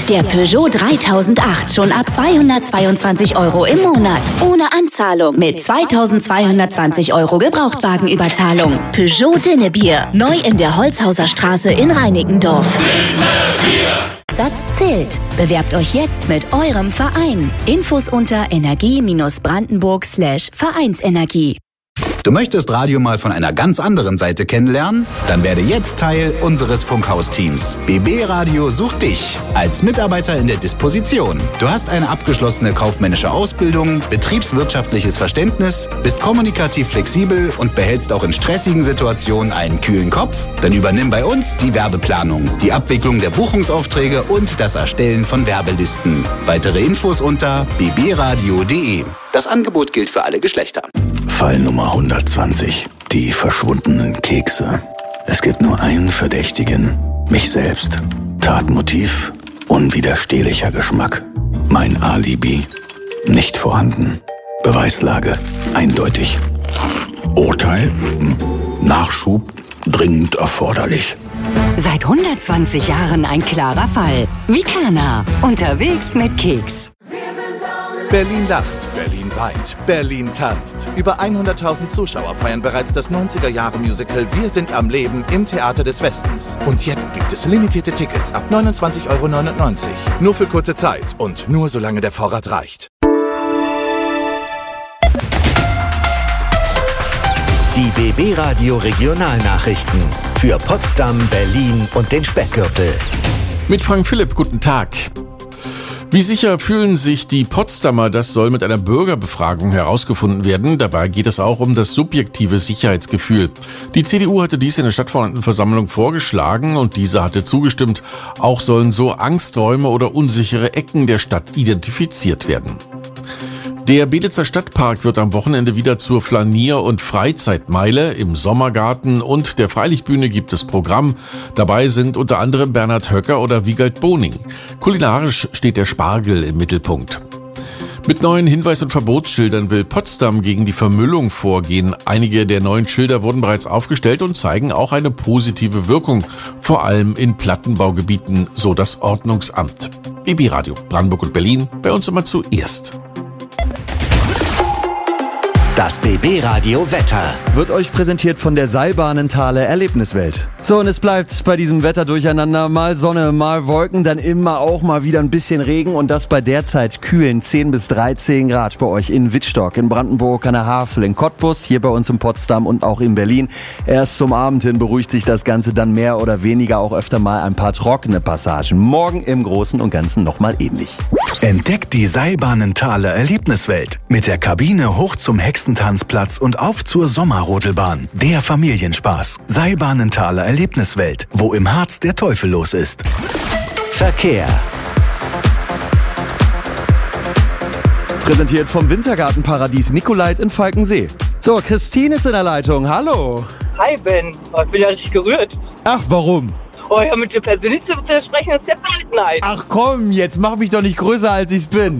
Der Peugeot 3008 schon ab 222 € im Monat. Ohne Anzahlung mit 2220 € Gebrauchtwagenüberzahlung. Peugeot Dinnebier. Neu in der Holzhauser Straße in Reinickendorf. Satz zählt. Bewerbt euch jetzt mit eurem Verein. Infos unter energie-brandenburg/Vereinsenergie. Du möchtest Radio mal von einer ganz anderen Seite kennenlernen? Dann werde jetzt Teil unseres Funkhaus-Teams. BB Radio sucht dich als Mitarbeiter in der Disposition. Du hast eine abgeschlossene kaufmännische Ausbildung, betriebswirtschaftliches Verständnis, bist kommunikativ flexibel und behältst auch in stressigen Situationen einen kühlen Kopf? Dann übernimm bei uns die Werbeplanung, die Abwicklung der Buchungsaufträge und das Erstellen von Werbelisten. Weitere Infos unter bbradio.de. Das Angebot gilt für alle Geschlechter. Fall Nummer 120. Die verschwundenen Kekse. Es gibt nur einen Verdächtigen. Mich selbst. Tatmotiv. Unwiderstehlicher Geschmack. Mein Alibi. Nicht vorhanden. Beweislage. Eindeutig. Urteil. Nachschub. Dringend erforderlich. Seit 120 Jahren ein klarer Fall. Vicana. Unterwegs mit Keks. Berlin lacht, Berlin weint, Berlin tanzt. Über 100.000 Zuschauer feiern bereits das 90er-Jahre-Musical Wir sind am Leben im Theater des Westens. Und jetzt gibt es limitierte Tickets ab 29,99 €. Nur für kurze Zeit und nur solange der Vorrat reicht. Die BB Radio Regionalnachrichten für Potsdam, Berlin und den Speckgürtel. Mit Frank Philipp, guten Tag. Wie sicher fühlen sich die Potsdamer? Das soll mit einer Bürgerbefragung herausgefunden werden. Dabei geht es auch um das subjektive Sicherheitsgefühl. Die CDU hatte dies in der Stadtverordnetenversammlung vorgeschlagen und diese hatte zugestimmt. Auch sollen so Angsträume oder unsichere Ecken der Stadt identifiziert werden. Der Belitzer Stadtpark wird am Wochenende wieder zur Flanier- und Freizeitmeile. Im Sommergarten und der Freilichtbühne gibt es Programm. Dabei sind unter anderem Bernhard Höcker oder Wiegald Boning. Kulinarisch steht der Spargel im Mittelpunkt. Mit neuen Hinweis- und Verbotsschildern will Potsdam gegen die Vermüllung vorgehen. Einige der neuen Schilder wurden bereits aufgestellt und zeigen auch eine positive Wirkung, vor allem in Plattenbaugebieten, so das Ordnungsamt. BB Radio Brandenburg und Berlin, bei uns immer zuerst. Das BB Radio Wetter wird euch präsentiert von der Seilbahnenthaler Erlebniswelt. So, und es bleibt bei diesem Wetter durcheinander. Mal Sonne, mal Wolken, dann immer auch mal wieder ein bisschen Regen und das bei derzeit kühlen 10 bis 13 Grad bei euch in Wittstock, in Brandenburg, an der Havel, in Cottbus, hier bei uns in Potsdam und auch in Berlin. Erst zum Abend hin beruhigt sich das Ganze dann mehr oder weniger, auch öfter mal ein paar trockene Passagen. Morgen im Großen und Ganzen nochmal ähnlich. Entdeckt die Seilbahnenthaler Erlebniswelt. Mit der Kabine hoch zum Hexentanzplatz und auf zur Sommerrodelbahn. Der Familienspaß. Seilbahnenthaler Erlebniswelt, wo im Harz der Teufel los ist. Verkehr. Präsentiert vom Wintergartenparadies Nikolait in Falkensee. So, Christine ist in der Leitung. Hallo. Hi Ben. Oh, ich bin ja richtig gerührt. Ach, warum? Oh ja, mit dir persönlich zu sprechen ist der Partner. Ach komm, jetzt mach mich doch nicht größer, als ich's bin.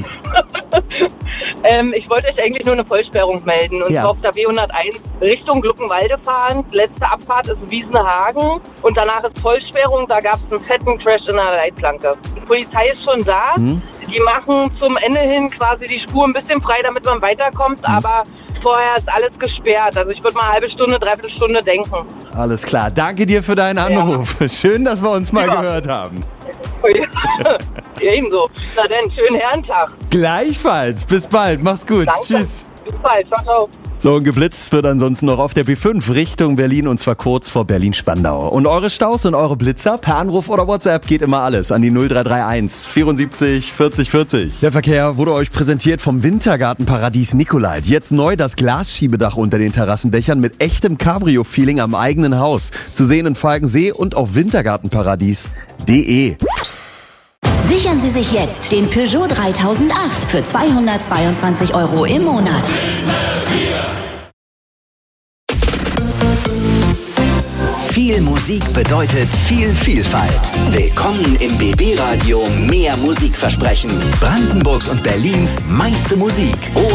Ich wollte euch eigentlich nur eine Vollsperrung melden. Und zwar auf der W101 Richtung Gluckenwalde fahren. Letzte Abfahrt ist Wiesenhagen. Und danach ist Vollsperrung. Da gab es einen fetten Crash in der Leitplanke. Die Polizei ist schon da. Die machen zum Ende hin quasi die Spur ein bisschen frei, damit man weiterkommt. Aber vorher ist alles gesperrt. Also ich würde mal eine halbe Stunde, dreiviertel Stunde denken. Alles klar. Danke dir für deinen Anruf. Ja. Schön, dass wir uns mal gehört haben. Ja, ebenso. Na dann, schönen Herrentag. Gleichfalls. Bis bald. Mach's gut. Danke. Tschüss. Bis bald. Ciao, ciao. So, und geblitzt wird ansonsten noch auf der B5 Richtung Berlin und zwar kurz vor Berlin-Spandau. Und eure Staus und eure Blitzer per Anruf oder WhatsApp geht immer alles an die 0331 74 40 40. Der Verkehr wurde euch präsentiert vom Wintergartenparadies Nikolait. Jetzt neu das Glasschiebedach unter den Terrassendächern mit echtem Cabrio-Feeling am eigenen Haus. Zu sehen in Falkensee und auf wintergartenparadies.de. Sichern Sie sich jetzt den Peugeot 3008 für 222 € im Monat. Viel Musik bedeutet viel Vielfalt. Willkommen im BB Radio Mehr Musikversprechen. Brandenburgs und Berlins meiste Musik.